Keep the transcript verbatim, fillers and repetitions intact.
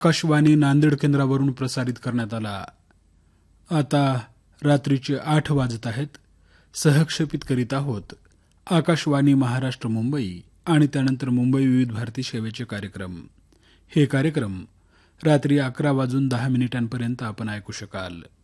आकाशवाणी नांदेड केंद्रावरून प्रसारित करण्यात आला. आता रात्रीचे आठ वाजत आहेत. सहक्षेपित करीत आहोत आकाशवाणी महाराष्ट्र मुंबई आणि त्यानंतर मुंबई विविध भारती सेवेचे कार्यक्रम. हे कार्यक्रम रात्री अकरा वाजून दहा मिनिटांपर्यंत आपण ऐकू शकाल.